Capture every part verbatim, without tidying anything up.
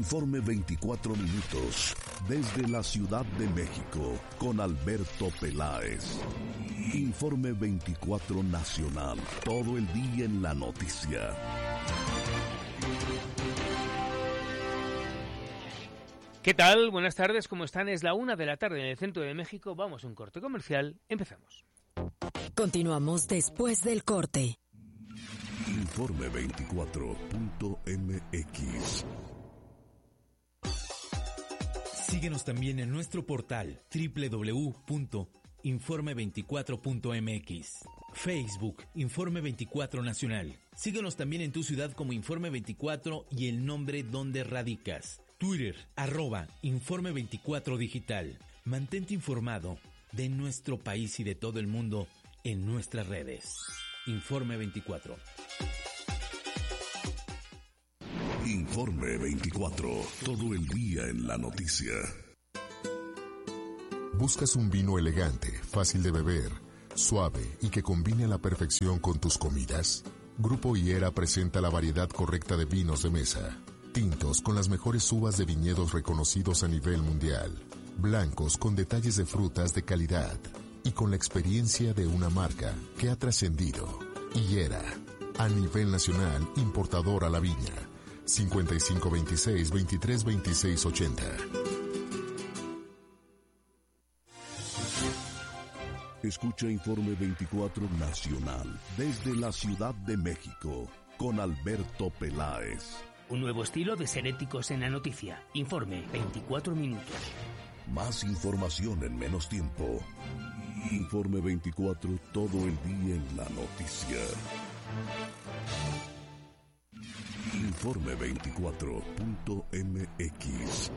Informe veinticuatro minutos, desde la Ciudad de México, con Alberto Peláez. Informe veinticuatro Nacional, todo el día en la noticia. ¿Qué tal? Buenas tardes, ¿cómo están? Es la una de la tarde en el centro de México. Vamos a un corte comercial. Empezamos. Continuamos después del corte. Informe veinticuatro punto m x. Síguenos también en nuestro portal doble u doble u doble u punto informe veinticuatro punto m x. Facebook, Informe veinticuatro Nacional. Síguenos también en tu ciudad como Informe veinticuatro y el nombre donde radicas. Twitter, arroba Informe veinticuatro Digital. Mantente informado de nuestro país y de todo el mundo en nuestras redes. Informe veinticuatro. Informe veinticuatro, todo el día en la noticia. ¿Buscas un vino elegante, fácil de beber, suave y que combine a la perfección con tus comidas? Grupo Higuera presenta la variedad correcta de vinos de mesa. Tintos con las mejores uvas de viñedos reconocidos a nivel mundial. Blancos con detalles de frutas de calidad. Y con la experiencia de una marca que ha trascendido. Higuera, a nivel nacional, importador a la viña. cincuenta y cinco veintiséis, veintitrés veintiséis ochenta. Escucha Informe veinticuatro Nacional, desde la Ciudad de México, con Alberto Peláez. Un nuevo estilo de ser éticos en la noticia. Informe veinticuatro minutos. Más información en menos tiempo. Informe veinticuatro, todo el día en la noticia. Informe veinticuatro punto m x.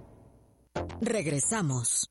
Regresamos.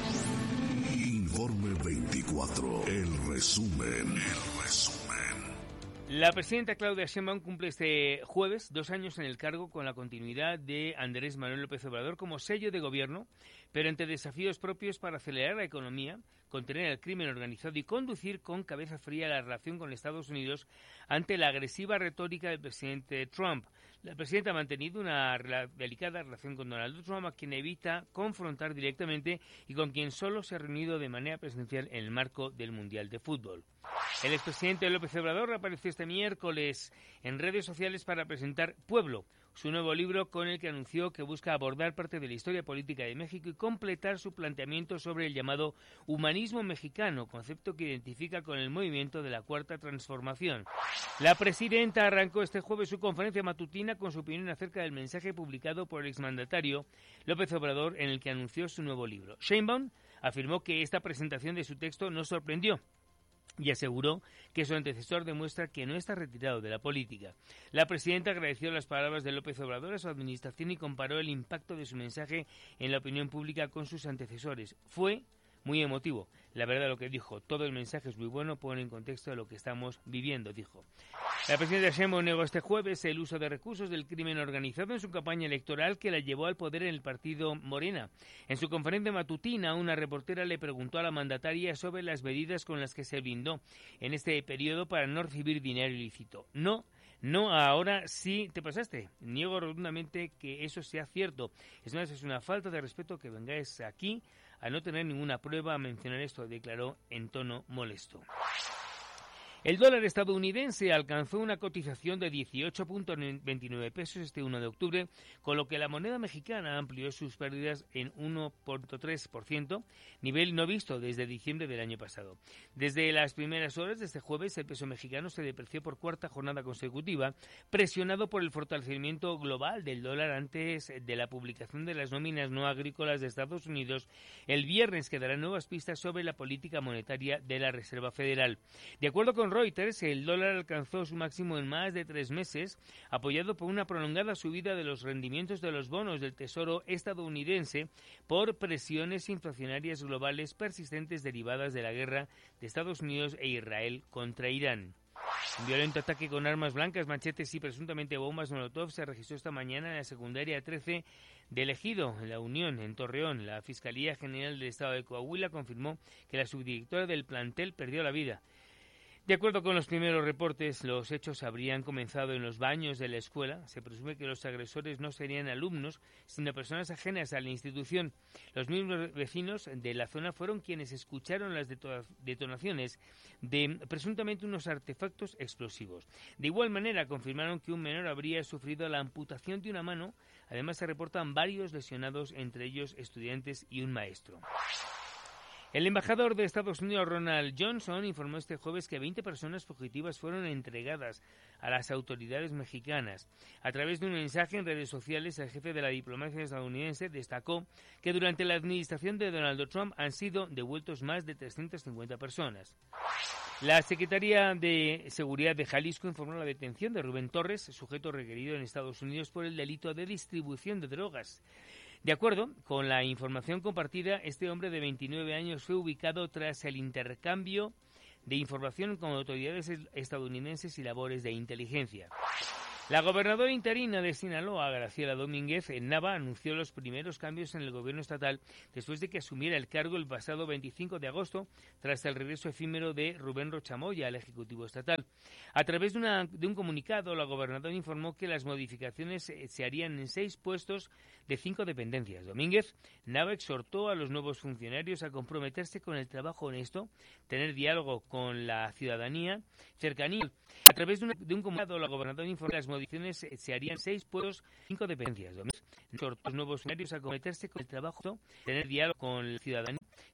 Informe veinticuatro, el resumen, el resumen. La presidenta Claudia Sheinbaum cumple este jueves dos años en el cargo con la continuidad de Andrés Manuel López Obrador como sello de gobierno, pero ante desafíos propios para acelerar la economía, contener el crimen organizado y conducir con cabeza fría la relación con Estados Unidos ante la agresiva retórica del presidente Trump. La presidenta ha mantenido una delicada relación con Donald Trump, a quien evita confrontar directamente y con quien solo se ha reunido de manera presencial en el marco del Mundial de Fútbol. El expresidente López Obrador reapareció este miércoles en redes sociales para presentar Pueblo, su nuevo libro con el que anunció que busca abordar parte de la historia política de México y completar su planteamiento sobre el llamado humanismo mexicano, concepto que identifica con el movimiento de la Cuarta Transformación. La presidenta arrancó este jueves su conferencia matutina con su opinión acerca del mensaje publicado por el exmandatario López Obrador en el que anunció su nuevo libro. Sheinbaum afirmó que esta presentación de su texto no sorprendió y aseguró que su antecesor demuestra que no está retirado de la política. La presidenta agradeció las palabras de López Obrador a su administración y comparó el impacto de su mensaje en la opinión pública con sus antecesores. Fue muy emotivo. La verdad, lo que dijo, todo el mensaje es muy bueno, pone en contexto de lo que estamos viviendo, dijo. La presidenta Sheinbaum negó este jueves el uso de recursos del crimen organizado en su campaña electoral que la llevó al poder en el partido Morena. En su conferencia matutina, una reportera le preguntó a la mandataria sobre las medidas con las que se blindó en este periodo para no recibir dinero ilícito. No, no, ahora sí te pasaste. Niego rotundamente que eso sea cierto. Es más, es una falta de respeto que vengáis aquí a no tener ninguna prueba a mencionar esto, declaró en tono molesto. El dólar estadounidense alcanzó una cotización de dieciocho punto veintinueve pesos este uno de octubre, con lo que la moneda mexicana amplió sus pérdidas en uno punto tres por ciento, nivel no visto desde diciembre del año pasado. Desde las primeras horas de este jueves, el peso mexicano se depreció por cuarta jornada consecutiva, presionado por el fortalecimiento global del dólar antes de la publicación de las nóminas no agrícolas de Estados Unidos el viernes, que dará nuevas pistas sobre la política monetaria de la Reserva Federal. De acuerdo con Reuters, el dólar alcanzó su máximo en más de tres meses, apoyado por una prolongada subida de los rendimientos de los bonos del Tesoro estadounidense por presiones inflacionarias globales persistentes derivadas de la guerra de Estados Unidos e Israel contra Irán. Un violento ataque con armas blancas, machetes y presuntamente bombas Molotov se registró esta mañana en la secundaria trece del Ejido, en La Unión, en Torreón. La Fiscalía General del Estado de Coahuila confirmó que la subdirectora del plantel perdió la vida. De acuerdo con los primeros reportes, los hechos habrían comenzado en los baños de la escuela. Se presume que los agresores no serían alumnos, sino personas ajenas a la institución. Los mismos vecinos de la zona fueron quienes escucharon las detonaciones de presuntamente unos artefactos explosivos. De igual manera, confirmaron que un menor habría sufrido la amputación de una mano. Además, se reportan varios lesionados, entre ellos estudiantes y un maestro. El embajador de Estados Unidos, Ronald Johnson, informó este jueves que veinte personas fugitivas fueron entregadas a las autoridades mexicanas. A través de un mensaje en redes sociales, el jefe de la diplomacia estadounidense destacó que durante la administración de Donald Trump han sido devueltos más de trescientas cincuenta personas. La Secretaría de Seguridad de Jalisco informó la detención de Rubén Torres, sujeto requerido en Estados Unidos por el delito de distribución de drogas. De acuerdo con la información compartida, este hombre de veintinueve años fue ubicado tras el intercambio de información con autoridades estadounidenses y labores de inteligencia. La gobernadora interina de Sinaloa, Graciela Domínguez, en Nava, anunció los primeros cambios en el gobierno estatal después de que asumiera el cargo el pasado veinticinco de agosto, tras el regreso efímero de Rubén Rochamoya al Ejecutivo Estatal. A través de, una, de un comunicado, la gobernadora informó que las modificaciones se harían en seis puestos de cinco dependencias. Domínguez, Nava exhortó a los nuevos funcionarios a comprometerse con el trabajo honesto, tener diálogo con la ciudadanía, cercanía. A través de, una, de un comunicado, la gobernadora informó que las modificaciones se harían en seis puestos, cinco dependencias. Domínguez exhortó a los nuevos funcionarios a comprometerse con el trabajo, tener diálogo con la ciudadanía,